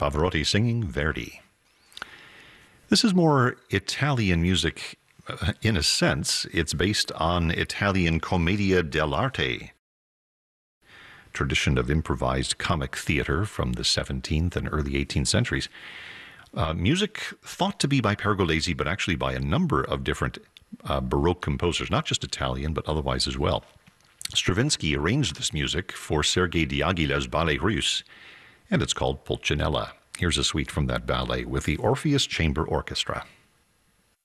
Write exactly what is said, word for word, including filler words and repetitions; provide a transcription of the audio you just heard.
Pavarotti singing Verdi. This is more Italian music uh, in a sense. It's based on Italian commedia dell'arte, tradition of improvised comic theater from the seventeenth and early eighteenth centuries. Uh, music thought to be by Pergolesi, but actually by a number of different uh, Baroque composers, not just Italian, but otherwise as well. Stravinsky arranged this music for Sergei Diaghilev's Ballet Russe, and it's called Pulcinella. Here's a suite from that ballet with the Orpheus Chamber Orchestra.